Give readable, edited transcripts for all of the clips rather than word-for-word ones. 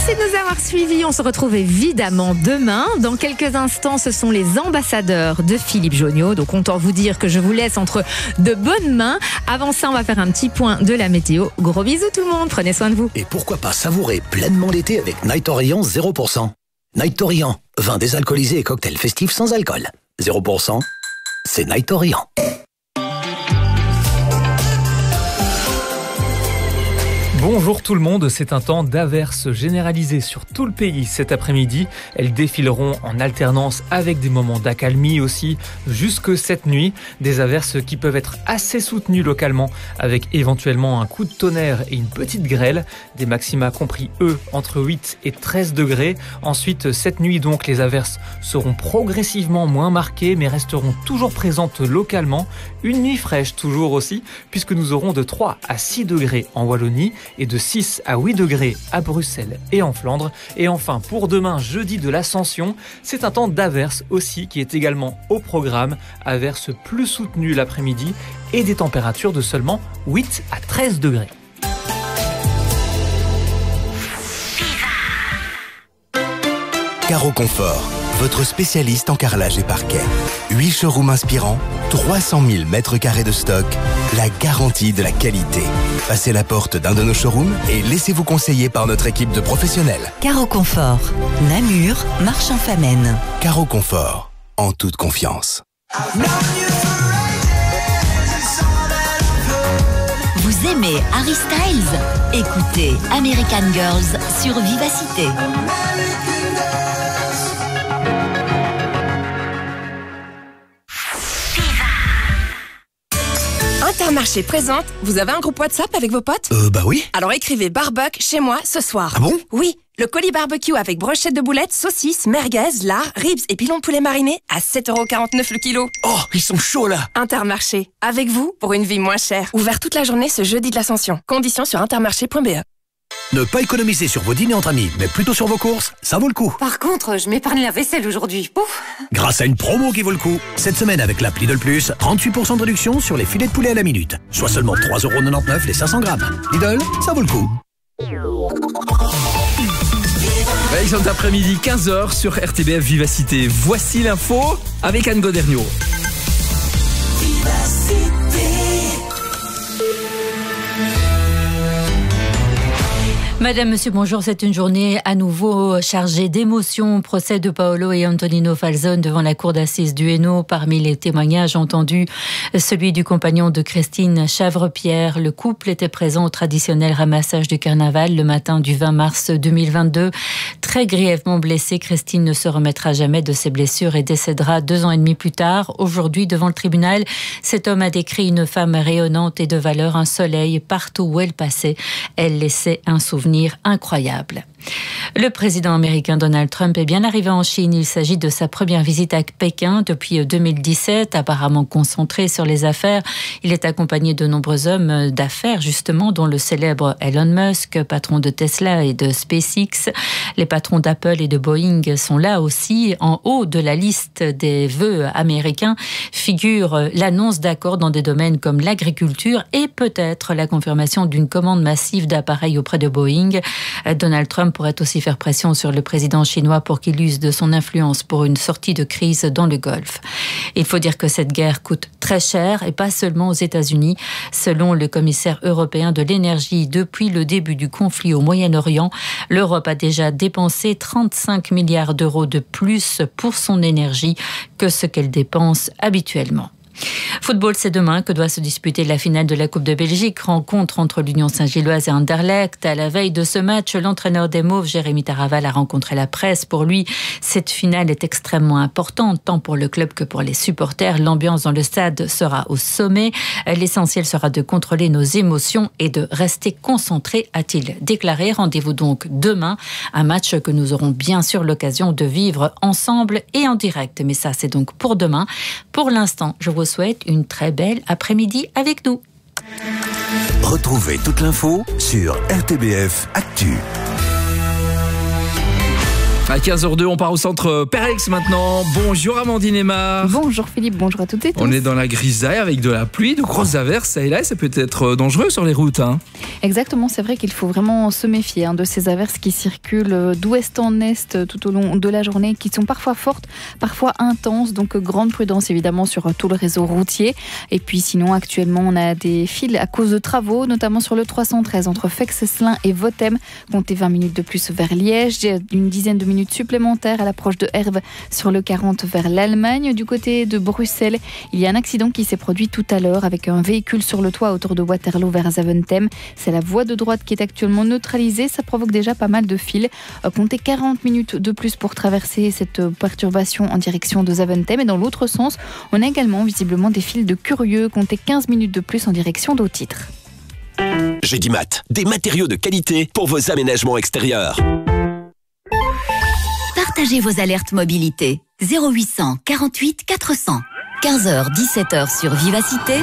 Merci de nous avoir suivis. On se retrouve évidemment demain. Dans quelques instants, ce sont les ambassadeurs de Philippe Jonniot. Donc, autant vous dire que je vous laisse entre de bonnes mains. Avant ça, on va faire un petit point de la météo. Gros bisous tout le monde. Prenez soin de vous. Et pourquoi pas savourer pleinement l'été avec Night Orient 0%. Night Orient, vin désalcoolisé et cocktail festif sans alcool. 0%, c'est Night Orient. Bonjour tout le monde, c'est un temps d'averses généralisées sur tout le pays cet après-midi. Elles défileront en alternance avec des moments d'accalmie aussi jusque cette nuit. Des averses qui peuvent être assez soutenues localement avec éventuellement un coup de tonnerre et une petite grêle. Des maxima compris entre 8 et 13 degrés. Ensuite, cette nuit donc, les averses seront progressivement moins marquées mais resteront toujours présentes localement. Une nuit fraîche toujours aussi puisque nous aurons de 3 à 6 degrés en Wallonie et de 6 à 8 degrés à Bruxelles et en Flandre. Et enfin, pour demain, jeudi de l'Ascension, c'est un temps d'averse aussi qui est également au programme. Averses plus soutenues l'après-midi et des températures de seulement 8 à 13 degrés. Caro Confort, votre spécialiste en carrelage et parquet. 8 showrooms inspirants, 300 000 mètres carrés de stock, la garantie de la qualité. Passez la porte d'un de nos showrooms et laissez-vous conseiller par notre équipe de professionnels. Caro Confort, Namur, Marchand-Famenne. Caro Confort, en toute confiance. Vous aimez Harry Styles? Écoutez American Girls sur Vivacité. Intermarché présente, vous avez un groupe WhatsApp avec vos potes? Bah oui. Alors écrivez barbecue chez moi ce soir. Ah bon? Oui, le colis barbecue avec brochette de boulettes, saucisses, merguez, lard, ribs et pilons de poulet marinés à 7,49€ le kilo. Oh, ils sont chauds là. Intermarché, avec vous pour une vie moins chère. Ouvert toute la journée ce jeudi de l'Ascension. Conditions sur intermarché.be. Ne pas économiser sur vos dîners entre amis, mais plutôt sur vos courses, ça vaut le coup. Par contre, je m'épargne la vaisselle aujourd'hui. Pouf. Grâce à une promo qui vaut le coup. Cette semaine avec l'app Lidl Plus, 38% de réduction sur les filets de poulet à la minute. Soit seulement 3,99€ les 500 grammes. Lidl, ça vaut le coup. Exemple d'après-midi, 15h sur RTBF Vivacité. Voici l'info avec Anne Goderniot. Madame, monsieur, bonjour. C'est une journée à nouveau chargée d'émotions. Procès de Paolo et Antonino Falzone devant la cour d'assises du Hainaut. Parmi les témoignages entendus, celui du compagnon de Christine Chavre-Pierre. Le couple était présent au traditionnel ramassage du carnaval le matin du 20 mars 2022. Très grièvement blessée, Christine ne se remettra jamais de ses blessures et décédera 2 ans et demi plus tard. Aujourd'hui, devant le tribunal, cet homme a décrit une femme rayonnante et de valeur, un soleil partout où elle passait. Elle laissait un souvenir incroyable. Le président américain Donald Trump est bien arrivé en Chine. Il s'agit de sa première visite à Pékin depuis 2017, apparemment concentrée sur les affaires. Il est accompagné de nombreux hommes d'affaires, justement, dont le célèbre Elon Musk, patron de Tesla et de SpaceX. Les patrons d'Apple et de Boeing sont là aussi. En haut de la liste des vœux américains figure l'annonce d'accords dans des domaines comme l'agriculture et peut-être la confirmation d'une commande massive d'appareils auprès de Boeing. Donald Trump pourrait aussi faire pression sur le président chinois pour qu'il use de son influence pour une sortie de crise dans le Golfe. Il faut dire que cette guerre coûte très cher et pas seulement aux États-Unis. Selon le commissaire européen de l'énergie, depuis le début du conflit au Moyen-Orient, l'Europe a déjà dépensé 35 milliards d'euros de plus pour son énergie que ce qu'elle dépense habituellement. Football, c'est demain que doit se disputer la finale de la Coupe de Belgique. Rencontre entre l'Union Saint-Gilloise et Anderlecht. À la veille de ce match, l'entraîneur des Mauves, Jérémy Taraval, a rencontré la presse. Pour lui, cette finale est extrêmement importante, tant pour le club que pour les supporters. L'ambiance dans le stade sera au sommet. L'essentiel sera de contrôler nos émotions et de rester concentrés, a-t-il déclaré. Rendez-vous donc demain, un match que nous aurons bien sûr l'occasion de vivre ensemble et en direct. Mais ça, c'est donc pour demain. Pour l'instant, je vous souhaite une très belle après-midi avec nous. Retrouvez toute l'info sur RTBF Actu. À 15h02, on part au centre Perex maintenant. Bonjour Amandine Aymar. Bonjour Philippe, bonjour à toutes et tous. On est dans la grisaille avec de la pluie, de grosses averses, ça et là, ça peut être dangereux sur les routes. Hein. Exactement, c'est vrai qu'il faut vraiment se méfier de ces averses qui circulent d'ouest en est tout au long de la journée, qui sont parfois fortes, parfois intenses, donc grande prudence évidemment sur tout le réseau routier. Et puis sinon, actuellement, on a des files à cause de travaux, notamment sur le 313 entre Fex-Esselin et Votem. Comptez 20 minutes de plus vers Liège, une dizaine de minutes supplémentaires à l'approche de Herve sur le 40 vers l'Allemagne. Du côté de Bruxelles, il y a un accident qui s'est produit tout à l'heure avec un véhicule sur le toit autour de Waterloo vers Zaventem. C'est la voie de droite qui est actuellement neutralisée. Ça provoque déjà pas mal de files. Comptez 40 minutes de plus pour traverser cette perturbation en direction de Zaventem. Et dans l'autre sens, on a également visiblement des files de curieux. Comptez 15 minutes de plus en direction d'Au-Titre. Gédimat, des matériaux de qualité pour vos aménagements extérieurs. Partagez vos alertes mobilité. 0800 48 400. 15h, 17h sur Vivacité.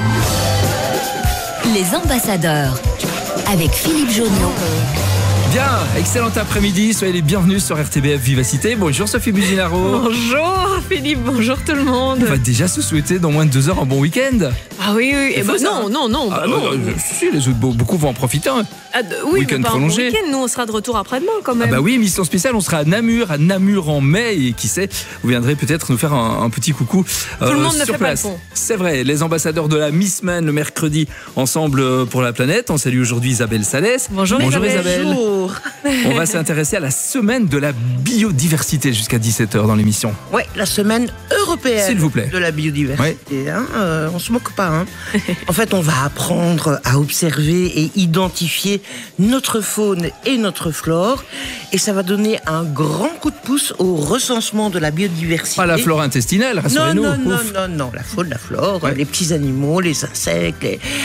Les ambassadeurs. Avec Philippe Joniot. Bien, excellent après-midi, soyez les bienvenus sur RTBF Vivacité. Bonjour Sophie Buginaro. Bonjour Philippe, bonjour tout le monde. On va déjà se souhaiter dans moins de 2 heures un bon week-end. Ah oui, et non. Si, les autres, beaucoup vont en profiter. Oui, week-end mais pas prolongé. un bon week-end, nous on sera de retour après-demain quand même. Ah bah oui, émission spéciale, on sera à Namur en mai et qui sait, vous viendrez peut-être nous faire un petit coucou Tout le monde ne sur fait place. pas le pont. C'est vrai, les ambassadeurs de la Miss Man le mercredi ensemble pour la planète. On salue aujourd'hui Isabelle Salès. Bonjour Isabelle. Bonjour. On va s'intéresser à la semaine de la biodiversité jusqu'à 17h dans l'émission. Ouais, la semaine européenne S'il vous plaît. de la biodiversité. Ouais. On se moque pas. En fait, on va apprendre à observer et identifier notre faune et notre flore. Et ça va donner un grand coup de pouce au recensement de la biodiversité. Pas la flore intestinale, rassurez-nous. Non, la faune, la flore, les petits animaux, les insectes,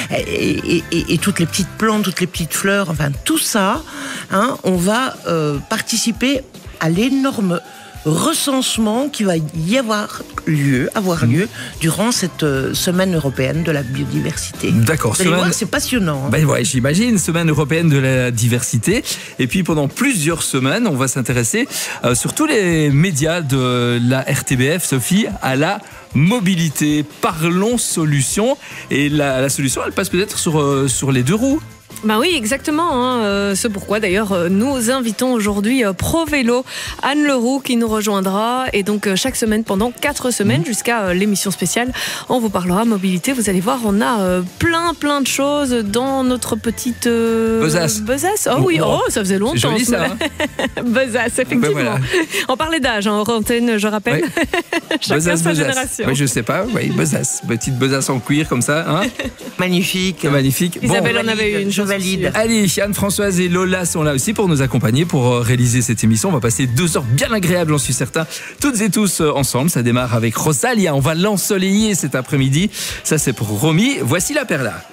et toutes les petites plantes, toutes les petites fleurs, enfin tout ça, on va participer à l'énorme recensement qui va avoir lieu durant cette semaine européenne de la biodiversité. D'accord. Vous allez voir, c'est passionnant. Ben ouais, j'imagine, semaine européenne de la diversité. Et puis pendant plusieurs semaines, on va s'intéresser sur tous les médias de la RTBF, Sophie, à la mobilité. Parlons solution. Et la solution, elle passe peut-être sur les 2 roues. Bah oui, exactement. C'est pourquoi d'ailleurs nous invitons aujourd'hui ProVélo, Anne Leroux qui nous rejoindra. Et donc chaque semaine pendant 4 semaines jusqu'à l'émission spéciale, on vous parlera mobilité. Vous allez voir, on a plein de choses dans notre petite besace. Oh oui, ça faisait longtemps. C'est joli ça. Besace, effectivement. Voilà. On parlait d'âge hors antenne, je rappelle. Ouais. Chacun sa génération. Oui, je sais pas. Oui, besace. Petite besace en cuir comme ça. Magnifique. Magnifique. Isabelle en avait une. Je valide. Allez, Anne-Françoise et Lola sont là aussi pour nous accompagner, pour réaliser cette émission. On va passer 2 heures bien agréables, j'en suis certain. Toutes et tous ensemble. Ça démarre avec Rosalia. On va l'ensoleiller cet après-midi. Ça, c'est pour Romy. Voici la perla.